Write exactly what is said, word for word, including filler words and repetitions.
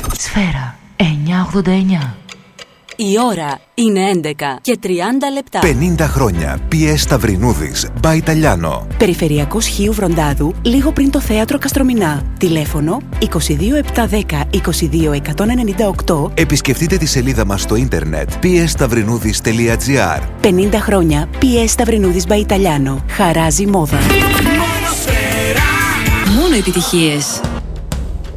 Σφαίρα εννιακόσια ογδόντα εννιά. Η ώρα είναι έντεκα και τριάντα λεπτά. πενήντα χρόνια πι ες Σταυρινούδης by Italiano. Περιφερειακός Χίου Βροντάδου, λίγο πριν το θέατρο Καστρομηνά. Τηλέφωνο είκοσι δύο επτακόσια δέκα είκοσι δύο εκατόν ενενήντα οκτώ. Επισκεφτείτε τη σελίδα μας στο ίντερνετ πι ες σταυρινούδης τελεία τζι άρ. πενήντα χρόνια πι ες Σταυρινούδης by Italiano. Χαράζει μόδα. Μόνο επιτυχίες.